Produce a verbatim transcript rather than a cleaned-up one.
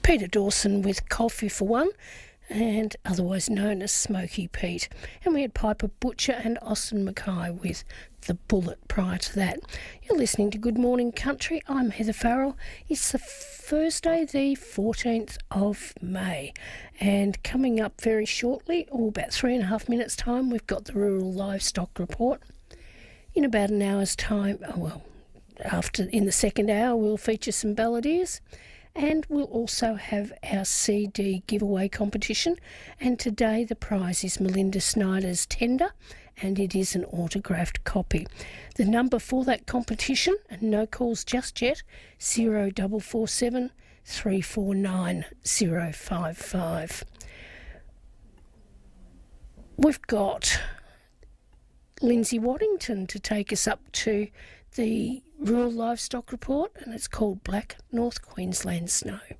Peter Dawson with Coffee for One, and otherwise known as Smoky Pete. And we had Piper Butcher and Austin Mackay with The Bullet prior to that. You're listening to Good Morning Country. I'm Heather Farrell. It's the Thursday, the fourteenth of May. And coming up very shortly, or about three and a half minutes' time, we've got the Rural Livestock Report. In about an hour's time, oh well, after in the second hour, we'll feature some balladeers. And we'll also have our C D giveaway competition. And today the prize is Melinda Snyder's Tender, and it is an autographed copy. The number for that competition, and no calls just yet, zero four four seven, three four nine, zero five five. We've got Lindsay Waddington to take us up to the Rural Livestock Report, and it's called Black North Queensland Snow.